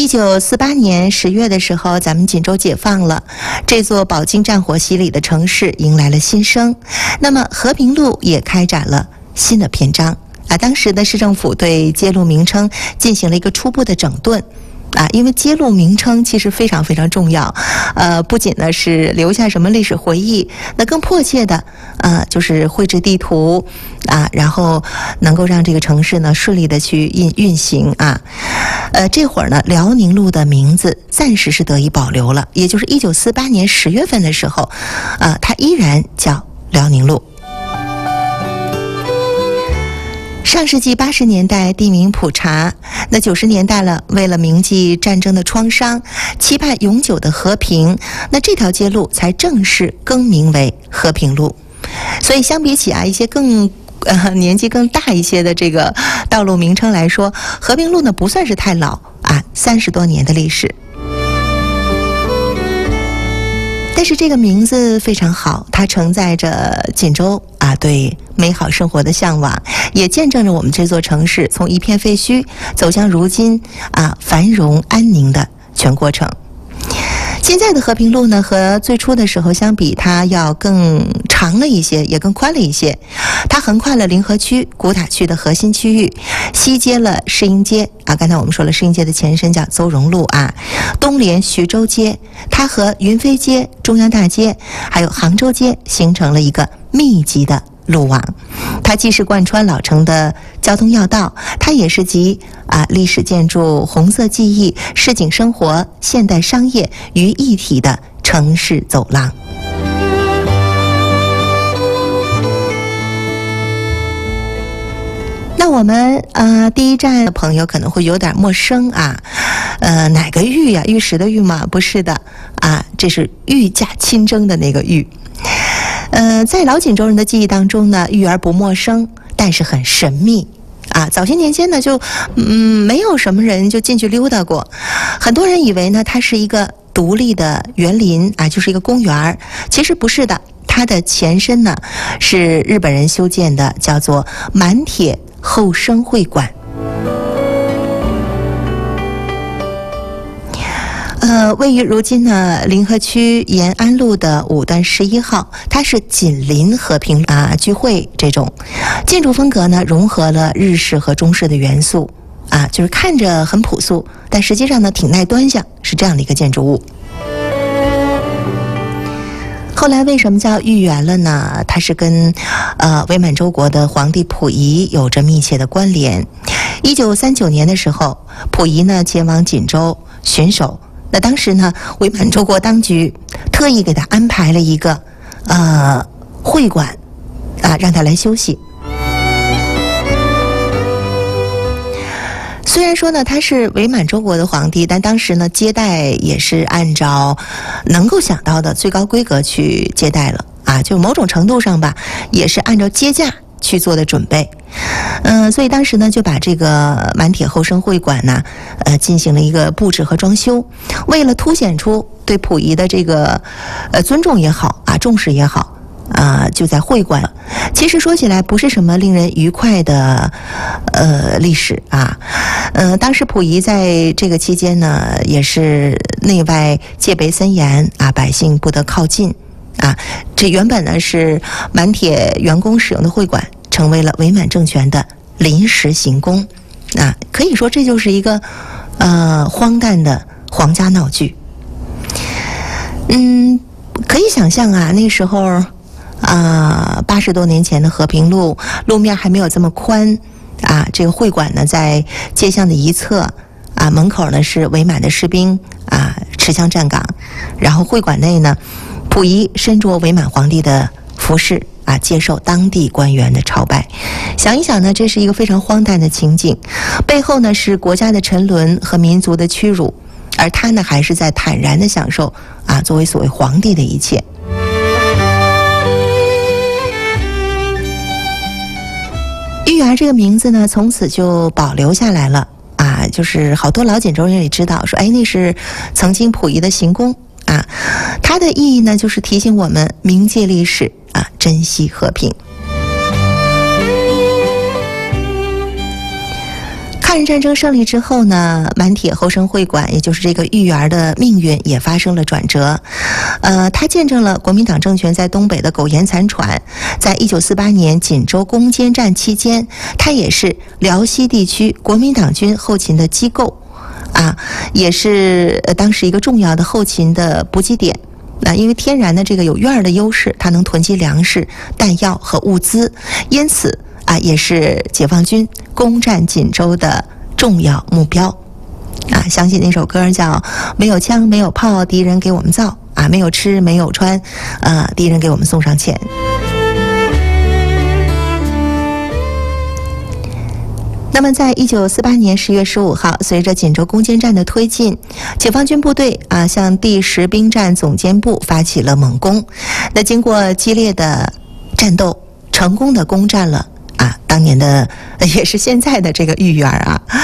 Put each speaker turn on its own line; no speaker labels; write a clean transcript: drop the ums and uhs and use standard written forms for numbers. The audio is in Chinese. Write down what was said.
1948年10月的时候，咱们锦州解放了，这座饱经战火洗礼的城市迎来了新生。那么和平路也开展了新的篇章啊。当时的市政府对街路名称进行了一个初步的整顿。因为街路名称其实非常非常重要，不仅呢是留下什么历史回忆，那更迫切的就是绘制地图然后能够让这个城市呢顺利的去运行这会儿呢辽宁路的名字暂时是得以保留了，也就是1948年10月份的时候，它依然叫辽宁路。上世纪80年代地名普查，那90年代了，为了铭记战争的创伤，期盼永久的和平，那这条街路才正式更名为和平路。所以相比起一些更年纪更大一些的这个道路名称来说，和平路呢不算是太老30多年的历史。但是这个名字非常好，它承载着锦州对美好生活的向往，也见证着我们这座城市从一片废墟走向如今繁荣安宁的全过程。现在的和平路呢，和最初的时候相比，它要更长了一些，也更宽了一些。它横跨了临河区、古塔区的核心区域，西接了市营街刚才我们说了，市营街的前身叫邹容路东连徐州街，它和云飞街、中央大街还有杭州街形成了一个密集的路网。它既是贯穿老城的交通要道，它也是集历史建筑、红色记忆、市井生活、现代商业于一体的城市走廊。那我们第一站的朋友可能会有点陌生哪个玉玉石的玉吗？不是的这是御驾亲征的那个御。在老锦州人的记忆当中呢，育儿不陌生，但是很神秘早些年间呢，就没有什么人就进去溜达过，很多人以为呢它是一个独立的园林就是一个公园，其实不是的，它的前身呢是日本人修建的，叫做满铁后生会馆。位于如今呢临河区延安路的5段11号，它是紧邻和平聚会，这种建筑风格呢融合了日式和中式的元素就是看着很朴素，但实际上呢挺耐端详，是这样的一个建筑物。后来为什么叫御园了呢？它是跟伪满洲国的皇帝溥仪有着密切的关联。1939年的时候，溥仪呢前往锦州巡守，那当时呢伪满洲国当局特意给他安排了一个会馆让他来休息。虽然说呢他是伪满洲国的皇帝，但当时呢接待也是按照能够想到的最高规格去接待了就某种程度上吧，也是按照接驾去做的准备。所以当时呢就把这个满铁后生会馆呢进行了一个布置和装修，为了凸显出对溥仪的这个尊重也好重视也好就在会馆。其实说起来不是什么令人愉快的历史当时溥仪在这个期间呢也是内外戒备森严百姓不得靠近这原本呢是满铁员工使用的会馆，成为了伪满政权的临时行宫可以说这就是一个荒诞的皇家闹剧。可以想象那时候80多年前的和平路路面还没有这么宽这个会馆呢在街巷的一侧门口呢是伪满的士兵持枪站岗，然后会馆内呢溥仪身着伪满皇帝的服饰接受当地官员的朝拜。想一想呢，这是一个非常荒诞的情景，背后呢是国家的沉沦和民族的屈辱，而他呢还是在坦然地享受作为所谓皇帝的一切。御园这个名字呢从此就保留下来了就是好多老锦州人也知道说那是曾经溥仪的行宫它的意义呢就是提醒我们铭记历史珍惜和平。 抗日战争胜利之后呢，满铁后生会馆，也就是这个豫园的命运也发生了转折。它见证了国民党政权在东北的苟延残喘。在1948年锦州攻坚战期间，它也是辽西地区国民党军后勤的机构，也是当时一个重要的后勤的补给点。因为天然的这个有院儿的优势，它能囤积粮食、弹药和物资，因此也是解放军攻占锦州的重要目标。想起那首歌叫没有枪没有炮，敌人给我们造，没有吃没有穿，敌人给我们送上钱。那么在1948年10月15号，随着锦州攻坚战的推进，解放军部队向第10兵站总监部发起了猛攻。那经过激烈的战斗，成功的攻占了当年的也是现在的这个豫园